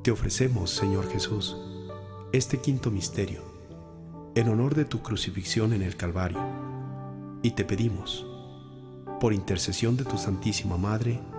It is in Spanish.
Te ofrecemos, Señor Jesús, este quinto misterio, en honor de tu crucifixión en el Calvario, y te pedimos, por intercesión de tu Santísima Madre,